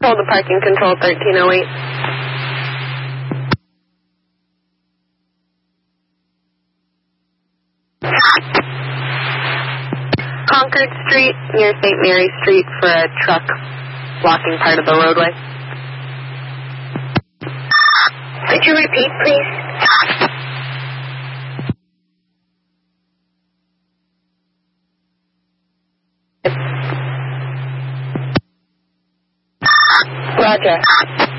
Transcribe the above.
Hold the parking control 1308. Concord Street near St. Mary Street for a truck blocking part of the roadway. Could you repeat, please? Roger.